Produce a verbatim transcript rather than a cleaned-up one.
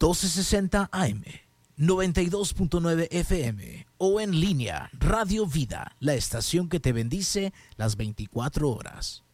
doce sesenta A M, noventa y dos punto nueve F M o en línea Radio Vida, la estación que te bendice las veinticuatro horas.